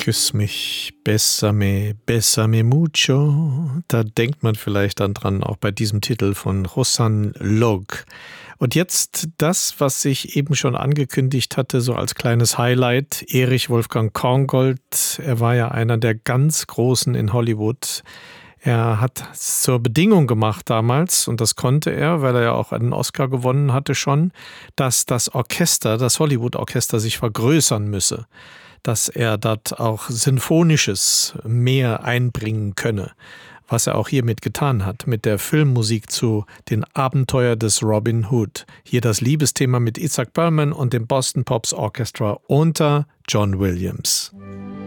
Küss mich, bésame mucho. Da denkt man vielleicht dann dran, auch bei diesem Titel von Josan Log. Und jetzt das, was ich eben schon angekündigt hatte, so als kleines Highlight, Erich Wolfgang Korngold. Er war ja einer der ganz Großen in Hollywood. Er hat es zur Bedingung gemacht damals, und das konnte er, weil er ja auch einen Oscar gewonnen hatte schon, dass das Orchester, das Hollywood-Orchester sich vergrößern müsse, dass er dort auch Sinfonisches mehr einbringen könne, was er auch hiermit getan hat, mit der Filmmusik zu Den Abenteuer des Robin Hood. Hier das Liebesthema mit Isaac Perlman und dem Boston Pops Orchestra unter John Williams.